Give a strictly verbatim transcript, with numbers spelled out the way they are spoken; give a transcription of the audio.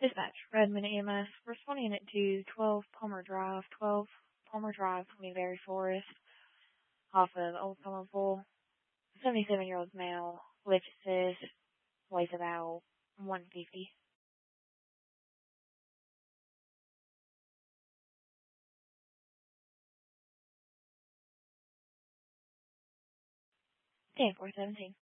Dispatch, Redmond E M S, responding to twelve Palmer Drive, twelve Palmer Drive, Newberry Forest, off of Old Somerville. seventy-seven-year-old male, which says weighs about one fifty. ten four seventeen.